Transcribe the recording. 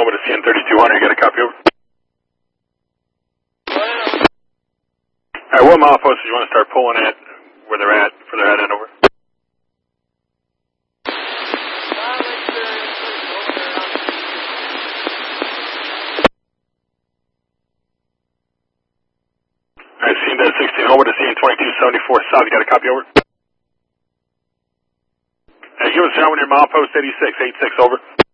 over to CN 3200. You got a copy over? Alright, what milepost do you want to start pulling at where they're at for their head end over? Alright, CN 16 over to CN 2274 south. You got a copy over? Hey, give us a sound when your milepost 86, 86 over.